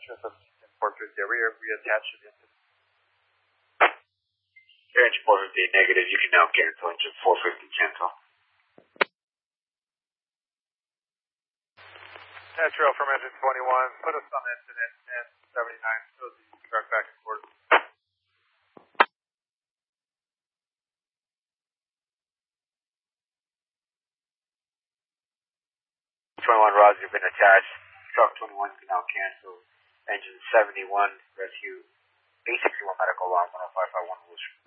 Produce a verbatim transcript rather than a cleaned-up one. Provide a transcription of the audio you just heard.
passenger seventeen four fifty, are we reattached to the engine? Engine four fifty, negative, you can now cancel. Engine four fifty, cancel. Metro from engine twenty-one, put us on incident and seventy-nine, so the truck back and forth. twenty-one, Roger, you've been attached. Truck twenty-one can now cancel. Engine seventy-one, rescue, basically one medical alarm, one oh five five one Wilshire.